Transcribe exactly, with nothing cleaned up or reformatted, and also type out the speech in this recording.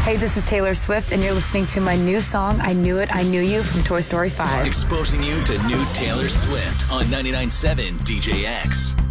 Hey, this is Taylor Swift, and you're listening to my new song, I Knew It, I Knew You, from Toy Story five. Exposing you to new Taylor Swift on ninety-nine point seven D J X.